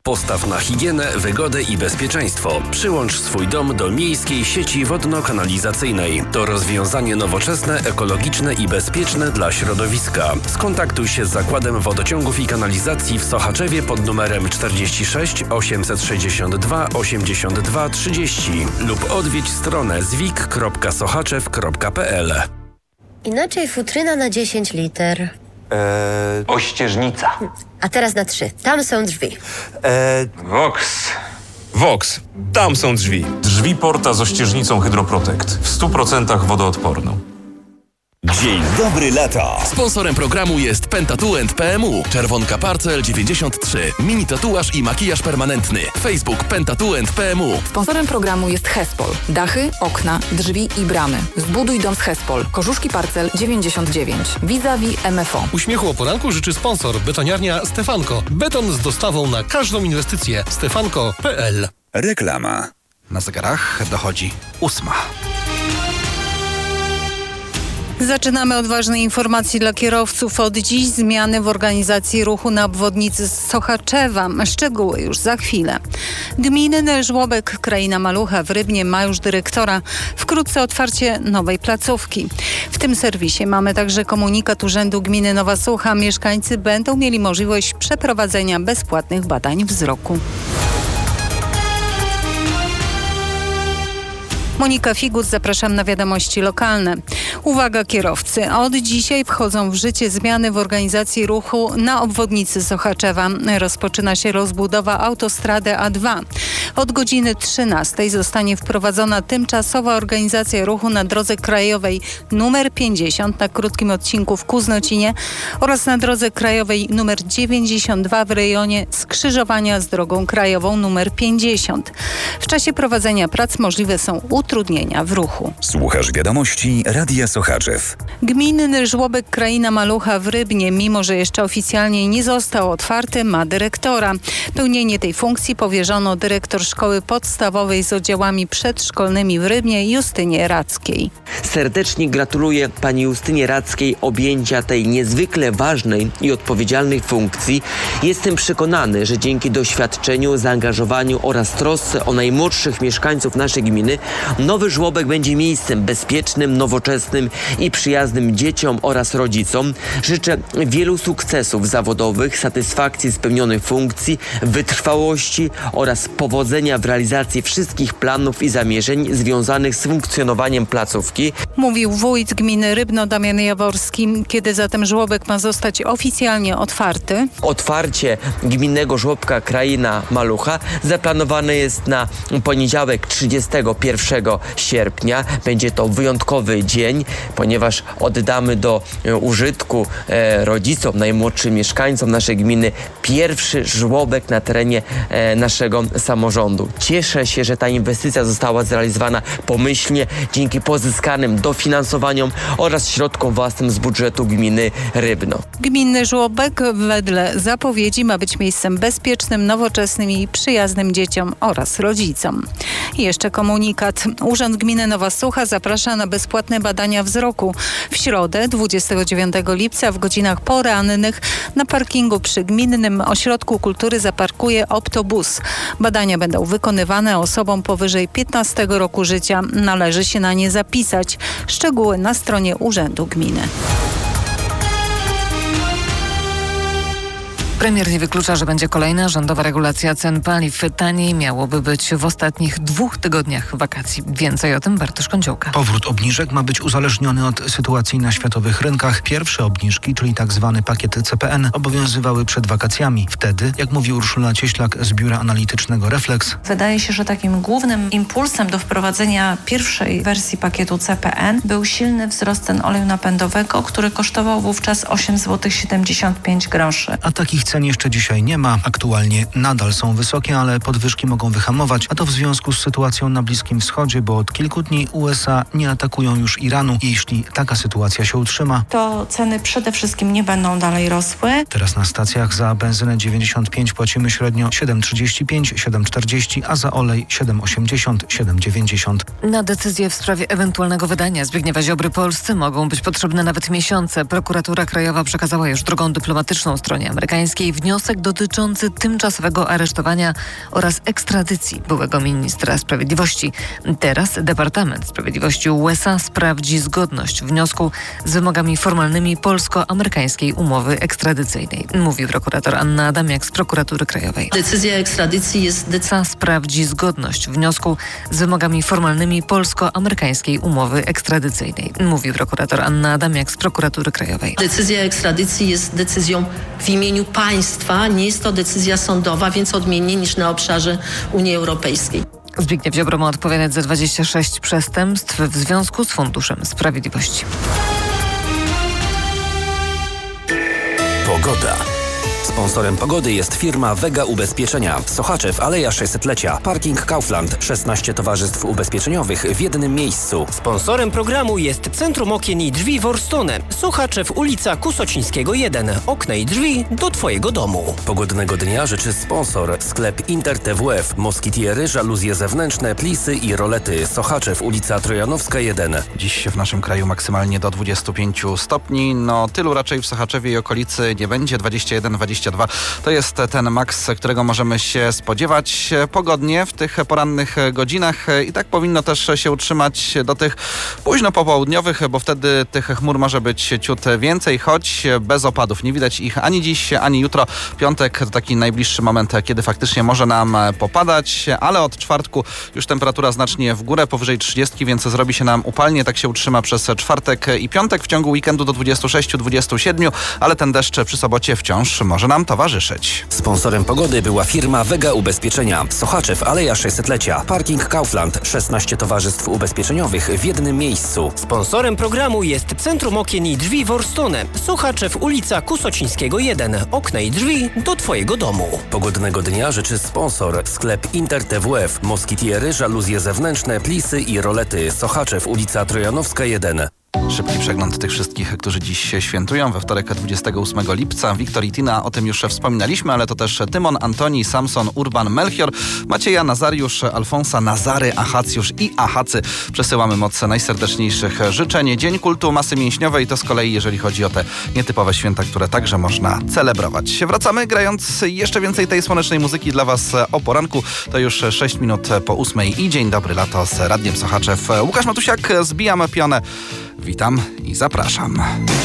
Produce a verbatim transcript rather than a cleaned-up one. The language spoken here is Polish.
Postaw na higienę, wygodę i bezpieczeństwo. Przyłącz swój dom do miejskiej sieci wodno-kanalizacyjnej. To rozwiązanie nowoczesne, ekologiczne i bezpieczne dla środowiska. Skontaktuj się z Zakładem Wodociągów i Kanalizacji w Sochaczewie pod numerem czterdzieści sześć osiemset sześćdziesiąt dwa osiemdziesiąt dwa trzydzieści lub odwiedź stronę zwik kropka sochaczew kropka p l. Inaczej futryna na dziesięć liter. Eee... Ościeżnica. A teraz na trzy. Tam są drzwi. Eee... Vox. Vox. Tam są drzwi. Drzwi Porta z ościeżnicą Hydroprotect. W stu procentach wodoodporną. Dzień dobry lata. Sponsorem programu jest Pentatuent P M U. Czerwonka Parcel dziewięćdziesiąt trzy. Mini tatuaż i makijaż permanentny. Facebook Pentatuent P M U. Sponsorem programu jest Hespol. Dachy, okna, drzwi i bramy. Zbuduj dom z Hespol. Korzuszki Parcel dziewięćdziesiąt dziewięć. Vis-a-vis M F O. Uśmiechu o poranku życzy sponsor. Betoniarnia Stefanko. Beton z dostawą na każdą inwestycję. stefanko kropka p l. Reklama. Na zegarach dochodzi ósma. Zaczynamy od ważnej informacji dla kierowców. Od dziś zmiany w organizacji ruchu na obwodnicy Sochaczewa. Szczegóły już za chwilę. Gminny żłobek Kraina Malucha w Rybnie ma już dyrektora. Wkrótce otwarcie nowej placówki. W tym serwisie mamy także komunikat Urzędu Gminy Nowa Sucha. Mieszkańcy będą mieli możliwość przeprowadzenia bezpłatnych badań wzroku. Monika Figus, zapraszam na wiadomości lokalne. Uwaga kierowcy, od dzisiaj wchodzą w życie zmiany w organizacji ruchu na obwodnicy Sochaczewa. Rozpoczyna się rozbudowa autostrady A dwa. Od godziny trzynastej zostanie wprowadzona tymczasowa organizacja ruchu na drodze krajowej numer pięćdziesiąt na krótkim odcinku w Kuznocinie oraz na drodze krajowej numer dziewięćdziesiąt dwa w rejonie skrzyżowania z drogą krajową numer pięćdziesiąt. W czasie prowadzenia prac możliwe są utrudnienia w ruchu. Słuchasz wiadomości Radia Sochaczew. Gminny żłobek Kraina Malucha w Rybnie, mimo że jeszcze oficjalnie nie został otwarty, ma dyrektora. Pełnienie tej funkcji powierzono dyrektor szkoły podstawowej z oddziałami przedszkolnymi w Rybnie Justynie Radzkiej. Serdecznie gratuluję pani Justynie Radzkiej objęcia tej niezwykle ważnej i odpowiedzialnej funkcji. Jestem przekonany, że dzięki doświadczeniu, zaangażowaniu oraz trosce o najmłodszych mieszkańców naszej gminy nowy żłobek będzie miejscem bezpiecznym, nowoczesnym i przyjaznym dzieciom oraz rodzicom. Życzę wielu sukcesów zawodowych, satysfakcji spełnionych funkcji, wytrwałości oraz powodzenia w realizacji wszystkich planów i zamierzeń związanych z funkcjonowaniem placówki. Mówił wójt gminy Rybno Damian Jaworski. Kiedy zatem żłobek ma zostać oficjalnie otwarty? Otwarcie gminnego żłobka Kraina Malucha zaplanowane jest na poniedziałek trzydziestego pierwszego sierpnia. Będzie to wyjątkowy dzień, ponieważ oddamy do użytku e, rodzicom, najmłodszym mieszkańcom naszej gminy pierwszy żłobek na terenie e, naszego samorządu. Cieszę się, że ta inwestycja została zrealizowana pomyślnie dzięki pozyskanym dofinansowaniom oraz środkom własnym z budżetu gminy Rybno. Gminny żłobek wedle zapowiedzi ma być miejscem bezpiecznym, nowoczesnym i przyjaznym dzieciom oraz rodzicom. I jeszcze komunikat. Urząd Gminy Nowa Sucha zaprasza na bezpłatne badania wzroku. W środę, dwudziestego dziewiątego lipca w godzinach porannych na parkingu przy Gminnym Ośrodku Kultury zaparkuje optobus. Badania będą wykonywane osobom powyżej piętnastego roku życia. Należy się na nie zapisać. Szczegóły na stronie Urzędu Gminy. Premier nie wyklucza, że będzie kolejna rządowa regulacja cen paliw. Taniej miałoby być w ostatnich dwóch tygodniach wakacji. Więcej o tym Bartosz Kądziołka. Powrót obniżek ma być uzależniony od sytuacji na światowych rynkach. Pierwsze obniżki, czyli tak zwany pakiet C P N, obowiązywały przed wakacjami. Wtedy, jak mówi Urszula Cieślak z biura analitycznego Reflex, wydaje się, że takim głównym impulsem do wprowadzenia pierwszej wersji pakietu C P N był silny wzrost cen oleju napędowego, który kosztował wówczas osiem złotych siedemdziesiąt pięć groszy. A takich cen jeszcze dzisiaj nie ma. Aktualnie nadal są wysokie, ale podwyżki mogą wyhamować, a to w związku z sytuacją na Bliskim Wschodzie, bo od kilku dni U S A nie atakują już Iranu i jeśli taka sytuacja się utrzyma, to ceny przede wszystkim nie będą dalej rosły. Teraz na stacjach za benzynę dziewięćdziesiąt pięć płacimy średnio siedem trzydzieści pięć, siedem czterdzieści, a za olej siedem osiemdziesiąt, siedem dziewięćdziesiąt. Na decyzję w sprawie ewentualnego wydania Zbigniewa Ziobry Polsce mogą być potrzebne nawet miesiące. Prokuratura Krajowa przekazała już drogą dyplomatyczną stronie amerykańskiej Europejskiej wniosek dotyczący tymczasowego aresztowania oraz ekstradycji byłego ministra sprawiedliwości. Teraz Departament Sprawiedliwości U S A sprawdzi zgodność wniosku z wymogami formalnymi polsko-amerykańskiej umowy ekstradycyjnej, mówi prokurator Anna Adamiak z Prokuratury Krajowej. Decyzja ekstradycji jest decyzją. Sprawdzi zgodność wniosku z wymogami formalnymi polsko-amerykańskiej umowy ekstradycyjnej, mówi prokurator Anna Adamiak z Prokuratury Krajowej. Decyzja ekstradycji jest decyzją w imieniu państwa, nie jest to decyzja sądowa, więc odmiennie niż na obszarze Unii Europejskiej. Zbigniew Ziobro ma odpowiadać za dwadzieścia sześć przestępstw w związku z Funduszem Sprawiedliwości. Pogoda. Sponsorem pogody jest firma Vega Ubezpieczenia. Sochaczew, Aleja sześćsetlecia. Parking Kaufland. szesnaście towarzystw ubezpieczeniowych w jednym miejscu. Sponsorem programu jest Centrum Okien i Drzwi Worstone. Sochaczew, ulica Kusocińskiego jeden. Okna i drzwi do Twojego domu. Pogodnego dnia życzy sponsor. Sklep Inter T W F. Moskitiery, żaluzje zewnętrzne, plisy i rolety. Sochaczew, ulica Trojanowska jeden. Dziś w naszym kraju maksymalnie do dwudziestu pięciu stopni. No tylu raczej w Sochaczewie i okolicy nie będzie. dwadzieścia jeden dwadzieścia dwa to jest ten maks, którego możemy się spodziewać. Pogodnie w tych porannych godzinach i tak powinno też się utrzymać do tych późno popołudniowych, bo wtedy tych chmur może być ciut więcej, choć bez opadów. Nie widać ich ani dziś, ani jutro. Piątek to taki najbliższy moment, kiedy faktycznie może nam popadać, ale od czwartku już temperatura znacznie w górę, powyżej trzydziestki, więc zrobi się nam upalnie. Tak się utrzyma przez czwartek i piątek. W ciągu weekendu do dwudziestu sześciu dwudziestu siedmiu, ale ten deszcz przy sobocie wciąż może nam towarzyszyć. Sponsorem pogody była firma Vega Ubezpieczenia. Sochaczew, Aleja sześćsetlecia. Parking Kaufland. szesnaście towarzystw ubezpieczeniowych w jednym miejscu. Sponsorem programu jest Centrum Okien i Drzwi Worstone. Sochaczew, ulica Kusocińskiego jeden. Okna i drzwi do Twojego domu. Pogodnego dnia życzy sponsor. Sklep Inter T W F. Moskitiery, żaluzje zewnętrzne, plisy i rolety. Sochaczew, ulica Trojanowska jeden. Szybki przegląd tych wszystkich, którzy dziś świętują. We wtorek dwudziestego ósmego lipca Wiktor i Tina, o tym już wspominaliśmy, ale to też Tymon, Antoni, Samson, Urban, Melchior, Macieja, Nazariusz, Alfonsa, Nazary, Achacjusz i Achacy. Przesyłamy moc najserdeczniejszych życzeń. Dzień kultu masy mięśniowej to z kolei, jeżeli chodzi o te nietypowe święta, które także można celebrować. Wracamy grając jeszcze więcej tej słonecznej muzyki dla Was o poranku. To już sześć minut po ósmej i dzień dobry lato z Radiem Sochaczew. Łukasz Matusiak, zbijam pionę. Witam i zapraszam.